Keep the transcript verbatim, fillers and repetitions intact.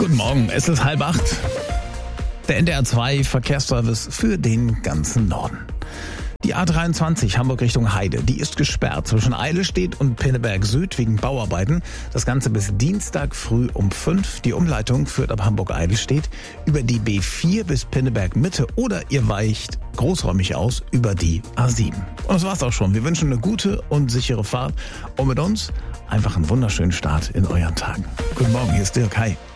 Guten Morgen, es ist halb acht. Der N D R zwei Verkehrsservice für den ganzen Norden. Die A dreiundzwanzig Hamburg Richtung Heide, die ist gesperrt zwischen Eidelstedt und Pinneberg Süd wegen Bauarbeiten. Das Ganze bis Dienstag früh um fünf. Die Umleitung führt ab Hamburg-Eidelstedt über die B vier bis Pinneberg Mitte oder ihr weicht großräumig aus über die A sieben. Und das war's auch schon. Wir wünschen eine gute und sichere Fahrt und mit uns einfach einen wunderschönen Start in euren Tagen. Guten Morgen, hier ist Dirk. Hi.